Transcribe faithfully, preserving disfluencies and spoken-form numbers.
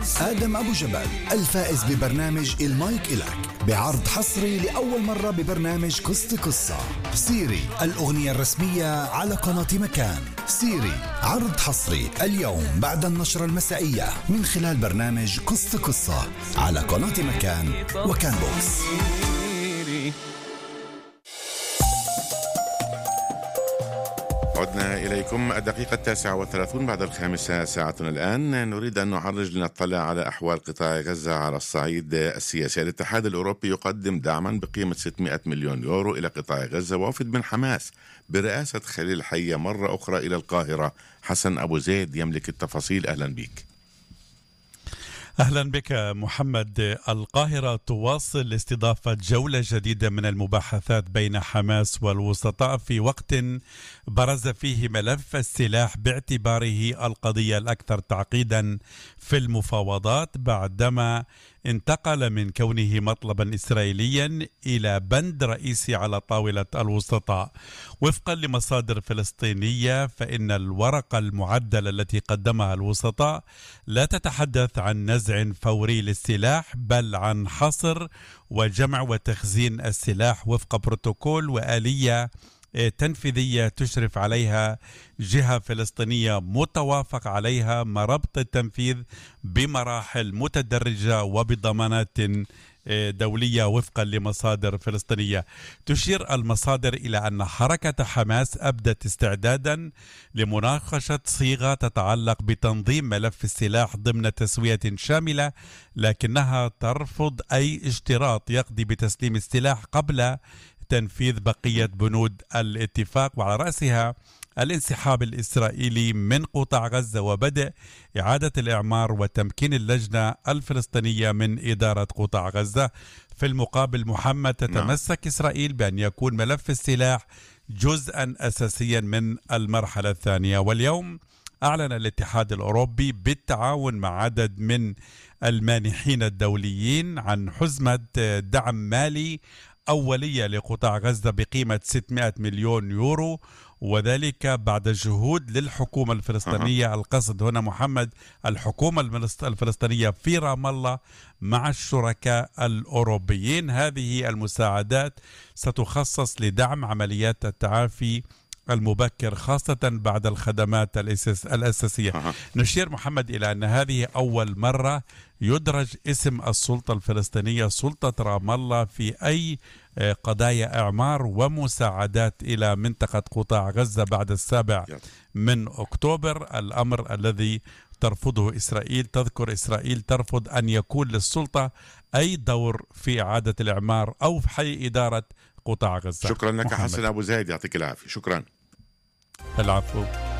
آدم أبو جبل الفائز ببرنامج المايك إلك بعرض حصري لأول مرة ببرنامج قصة قصة. سيري الأغنية الرسمية على قناة مكان. سيري عرض حصري اليوم بعد النشرة المسائية من خلال برنامج قصة قصة على قناة مكان وكان بوكس. عدنا إليكم الدقيقة التاسعة والثلاثون بعد الخامسة ساعتنا الآن. نريد أن نعرج لنطلع على أحوال قطاع غزة على الصعيد السياسي. الاتحاد الأوروبي يقدم دعما بقيمة ستمائة مليون يورو إلى قطاع غزة. وافد من حماس برئاسة خليل حية مرة أخرى إلى القاهرة. حسن أبو زيد يملك التفاصيل. أهلا بك. أهلا بك محمد. القاهرة تواصل استضافة جولة جديدة من المباحثات بين حماس والوسطاء في وقت برز فيه ملف السلاح باعتباره القضية الأكثر تعقيدا في المفاوضات بعدما انتقل من كونه مطلبا إسرائيليا إلى بند رئيسي على طاولة الوسطاء. وفقا لمصادر فلسطينية فإن الورقة المعدلة التي قدمها الوسطاء لا تتحدث عن نزع فوري للسلاح بل عن حصر وجمع وتخزين السلاح وفق بروتوكول وآلية تنفيذية تشرف عليها جهة فلسطينية متوافق عليها مربط التنفيذ بمراحل متدرجة وبضمانات دولية وفقا لمصادر فلسطينية. تشير المصادر إلى أن حركة حماس أبدت استعدادا لمناقشة صيغة تتعلق بتنظيم ملف السلاح ضمن تسوية شاملة، لكنها ترفض أي اشتراط يقضي بتسليم السلاح قبل تنفيذ بقية بنود الاتفاق، وعلى رأسها الانسحاب الإسرائيلي من قطاع غزة وبدء إعادة الإعمار وتمكين اللجنة الفلسطينية من إدارة قطاع غزة. في المقابل محمد تتمسك نعم. إسرائيل بأن يكون ملف السلاح جزءا أساسيا من المرحلة الثانية. واليوم أعلن الاتحاد الأوروبي بالتعاون مع عدد من المانحين الدوليين عن حزمة دعم مالي أولية لقطاع غزة بقيمة ستمائة مليون يورو، وذلك بعد جهود للحكومة الفلسطينية. القصد هنا محمد الحكومة الفلسطينية في رام الله مع الشركاء الأوروبيين. هذه المساعدات ستخصص لدعم عمليات التعافي المبكر خاصة بعد الخدمات الأساسية. أه. نشير محمد إلى أن هذه أول مرة يدرج اسم السلطة الفلسطينية سلطة رام الله في أي قضايا إعمار ومساعدات إلى منطقة قطاع غزة بعد السابع من أكتوبر، الأمر الذي ترفضه إسرائيل. تذكر إسرائيل ترفض أن يكون للسلطة أي دور في إعادة الإعمار أو في حي إدارة قطاع غزة. شكرا لك حسن أبو زيد، يعطيك العافية. شكرا. العفو.